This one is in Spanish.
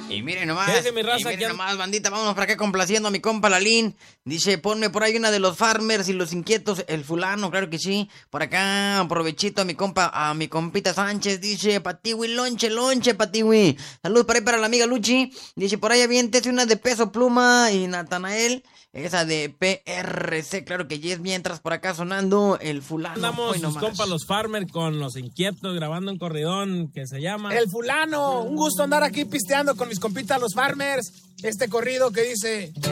Y miren nomás, ¿Qué dice mi raza? y miren nomás, bandita, vámonos para acá complaciendo a mi compa Lalín. Dice, ponme por ahí una de los Farmers y los Inquietos, el fulano, claro que sí. Por acá, aprovechito a mi compita Sánchez, dice, Patiwi, lonche, Patiwi. Saludos para ahí para la amiga Luchi. Dice, por ahí aviéntese una de Peso Pluma y Natanael. Esa de PRC, claro que yes, mientras por acá sonando el fulano. Andamos sus compas los Farmer con los Inquietos grabando un corridón que se llama El fulano. Un gusto andar aquí pisteando con mis compitas los Farmers. Este corrido que dice...